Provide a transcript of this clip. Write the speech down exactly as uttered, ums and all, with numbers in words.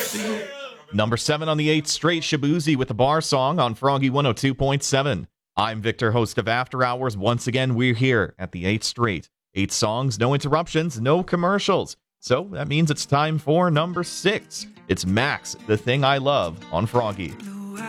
Number seven on the eighth straight, Shabuzi with the Bar Song on Froggy one oh two point seven. I'm Victor, host of After Hours. Once again, we're here at the eighth straight. Eight songs, no interruptions, no commercials. So that means it's time for number six. It's Max, The Thing I Love on Froggy.